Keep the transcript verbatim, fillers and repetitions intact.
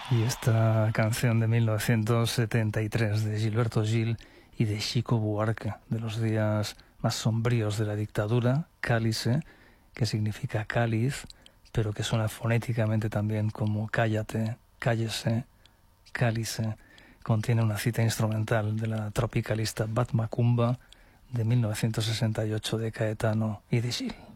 Y esta canción de mil novecientos setenta y tres de Gilberto Gil y de Chico Buarque, de los días más sombríos de la dictadura, Cálice, que significa cáliz, pero que suena fonéticamente también como cállate, cállese, cálice, contiene una cita instrumental de la tropicalista Bat Macumba de mil novecientos sesenta y ocho de Caetano y de Gil.